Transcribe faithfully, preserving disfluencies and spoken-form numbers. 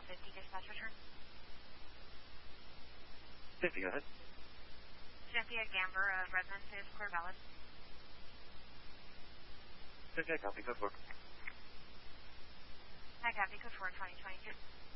fifty dispatch return. fifty, go ahead. Cynthia Gamber of Residences, Clear Valley. Cynthia, copy, code four. Hi, copy, code four, twenty twenty-two.